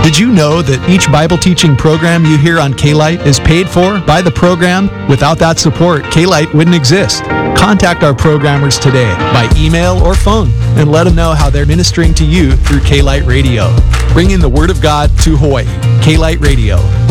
Did you know that each Bible teaching program you hear on K-Lite is paid for by the program? Without that support, K-Lite wouldn't exist. Contact our programmers today by email or phone and let them know how they're ministering to you through K-Lite Radio. Bringing the Word of God to Hawaii. K-Lite Radio.